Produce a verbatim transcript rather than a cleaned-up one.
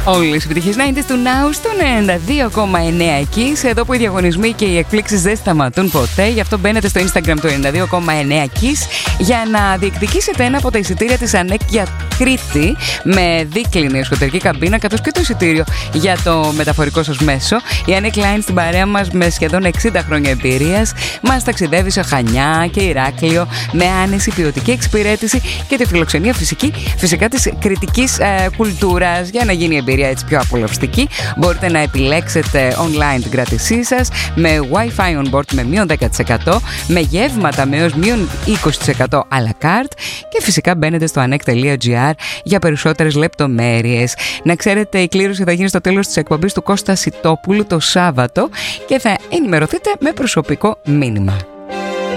Όλες οι επιτυχίες ενενήντα του Now στον ενενήντα δύο κόμμα εννέα Kiss. Εδώ που οι διαγωνισμοί και οι εκπλήξεις δεν σταματούν ποτέ. Γι' αυτό μπαίνετε στο Instagram του ενενήντα δύο κόμμα εννέα Kiss για να διεκδικήσετε ένα από τα εισιτήρια της ΑΝΕΚ για Κρήτη με δίκλινη εσωτερική καμπίνα, καθώς και το εισιτήριο για το μεταφορικό σας μέσο. Η ΑΝΕΚ Line στην παρέα μας με σχεδόν εξήντα χρόνια εμπειρίας μας ταξιδεύει σε Χανιά και Ηράκλειο με άνεση, ποιοτική εξυπηρέτηση και τη φιλοξενία φυσική, φυσικά της κριτικής ε, κουλτούρας για να γίνει η εμπειρία έτσι πιο απολαυστική. Μπορείτε να επιλέξετε online την κράτησή σας με Wi-Fi on board με μείον δέκα τοις εκατό, με γεύματα με έως μείον είκοσι τοις εκατό à la carte και φυσικά μπαίνετε στο anek τελεία gr για περισσότερες λεπτομέρειες. Να ξέρετε, η κλήρωση θα γίνει στο τέλος της εκπομπής του Κώστα Σιτόπουλου το Σάββατο και θα ενημερωθείτε με προσωπικό μήνυμα.